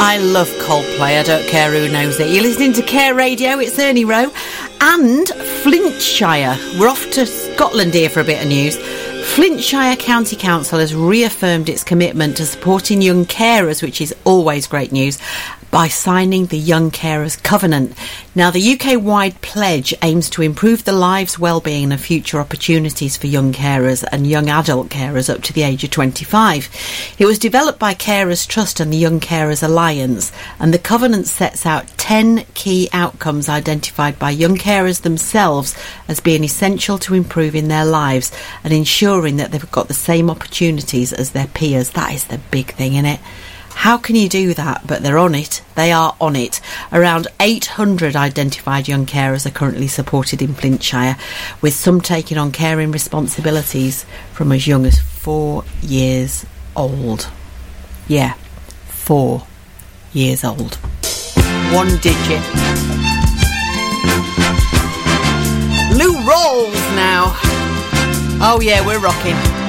I love Coldplay, I don't care who knows it. You're listening to Care Radio, it's Ernie Rowe. And Flintshire. We're off to Scotland here for a bit of news. Flintshire County Council has reaffirmed its commitment to supporting young carers, which is always great news, by signing the Young Carers Covenant. Now, the UK-wide pledge aims to improve the lives, well-being and future opportunities for young carers and young adult carers up to the age of 25. It was developed by Carers Trust and the Young Carers Alliance, and the Covenant sets out 10 key outcomes identified by young carers themselves as being essential to improving their lives and ensuring that they've got the same opportunities as their peers. That is the big thing, isn't it? How can you do that? But they're on it. They are on it. Around 800 identified young carers are currently supported in Flintshire, with some taking on caring responsibilities from as young as 4 years old. Yeah, 4 years old. One digit. Lou Rawls now. Oh yeah, we're rocking.